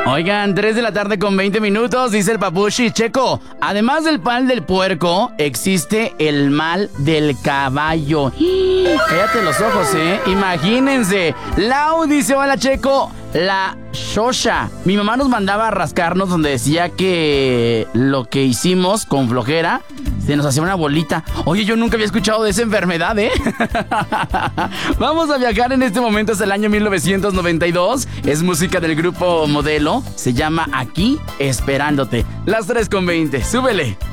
Oigan, 3 de la tarde con 20 minutos, dice el Papushi. Checo, además del mal del puerco, existe el mal del caballo. Cállate los ojos, imagínense. Lau dice, hola Checo, la Shosha. Mi mamá nos mandaba a rascarnos donde decía que lo que hicimos con flojera se nos hacía una bolita. Oye, yo nunca había escuchado de esa enfermedad, Vamos a viajar en este momento hasta el año 1992. Es música del grupo Modelo. Se llama Aquí Esperándote. Las 3:20. Súbele.